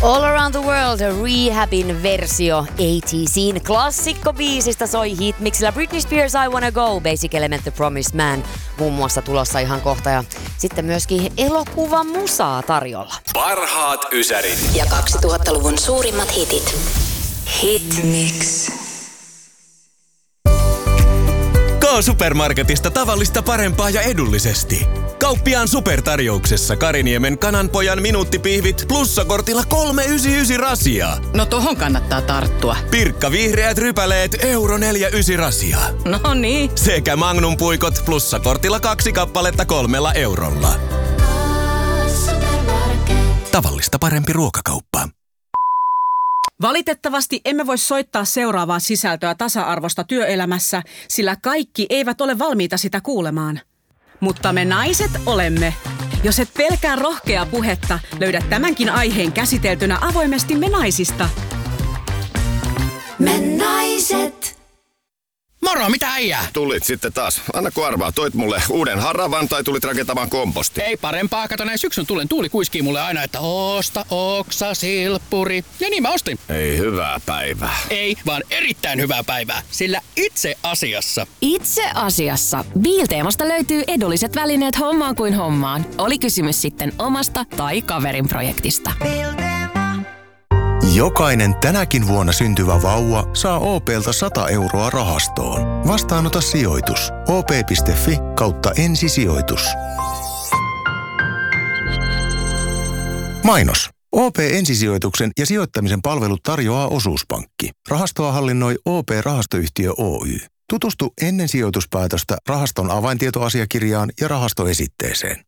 All Around the World, Rehabin versio 80sin klassikkobiisistä soi hitmiksellä Britney Spears I Wanna Go, Basic Element The Promised Man muun muassa tulossa ihan kohta ja sitten myöskin elokuva musaa tarjolla. Parhaat ysärit ja 2000-luvun suurimmat hitit. Hitmix. K-Supermarketista tavallista parempaa ja edullisesti. Kauppiaan supertarjouksessa Kariniemen kananpojan minuuttipihvit plussakortilla 3,99 rasia. No tohon kannattaa tarttua. Pirkka vihreät rypäleet €4,99 rasia. No niin. Sekä Magnum puikot plussakortilla 2 kappaletta €3. Tavallista parempi ruokakauppa. Valitettavasti emme voi soittaa seuraavaa sisältöä tasa-arvosta työelämässä, sillä kaikki eivät ole valmiita sitä kuulemaan. Mutta me naiset olemme. Jos et pelkää rohkeaa puhetta, löydät tämänkin aiheen käsiteltynä avoimesti Me naisista. Me naiset. Moro, mitä äijää? Tulit sitten taas. Anna kun arvaa, toit mulle uuden haravan tai tulit rakentamaan komposti? Ei parempaa, kato näin syksyn tulen tuuli kuiskii mulle aina, että osta oksa, silppuri. Ja niin mä ostin. Ei hyvää päivää. Ei, vaan erittäin hyvää päivää. Sillä itse asiassa Biilteemasta löytyy edulliset välineet hommaan kuin hommaan. Oli kysymys sitten omasta tai kaverin projektista. Jokainen tänäkin vuonna syntyvä vauva saa OP:lta 100 € rahastoon. Vastaanota sijoitus. op.fi/ensisijoitus. Mainos. OP-ensisijoituksen ja sijoittamisen palvelut tarjoaa Osuuspankki. Rahastoa hallinnoi OP-rahastoyhtiö Oy. Tutustu ennen sijoituspäätöstä rahaston avaintietoasiakirjaan ja rahastoesitteeseen.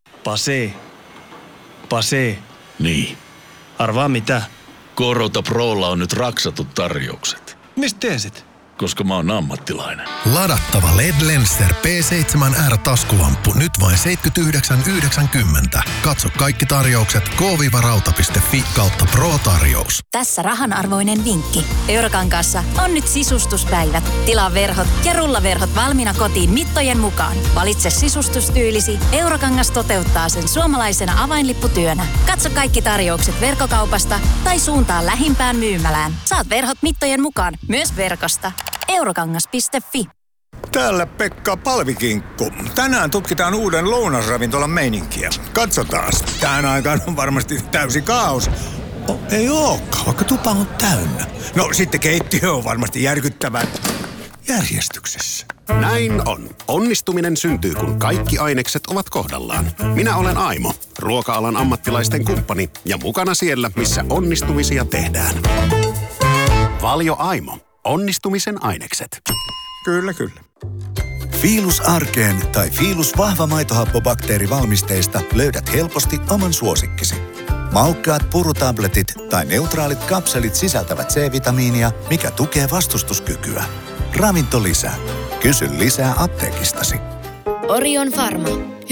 Pase. Niin. Arvaa mitä? Korota Prolla on nyt raksatut tarjoukset. Mistä tiesit? Koska mä oon ammattilainen. Ladattava LED Lenster P7R-taskulamppu nyt vain 79,90. Katso kaikki tarjoukset k-rauta.fi/Pro-tarjous. Tässä rahanarvoinen vinkki. Eurokankaassa on nyt sisustuspäivät. Tilaa verhot ja rullaverhot valmiina kotiin mittojen mukaan. Valitse sisustustyylisi. Eurokangas toteuttaa sen suomalaisena avainlipputyönä. Katso kaikki tarjoukset verkkokaupasta tai suuntaa lähimpään myymälään. Saat verhot mittojen mukaan myös verkosta. Eurokangas.fi. Täällä Pekka Palvikinkku. Tänään tutkitaan uuden lounasravintolan meininkiä. Katsotaan. Tähän aikaan on varmasti täysi kaos. Ei ookaan, vaikka tupa on täynnä. No sitten keittiö on varmasti järkyttävän järjestyksessä. Näin on. Onnistuminen syntyy, kun kaikki ainekset ovat kohdallaan. Minä olen Aimo, ruoka-alan ammattilaisten kumppani ja mukana siellä, missä onnistumisia tehdään. Valio Aimo. Onnistumisen ainekset. Kyllä. Fiilus Arkeen tai Fiilus vahva maitohappobakteerivalmisteista löydät helposti oman suosikkisi. Maukkaat purutabletit tai neutraalit kapselit sisältävät C-vitamiinia, mikä tukee vastustuskykyä. Ravintolisä. Kysy lisää apteekistasi. Orion Pharma.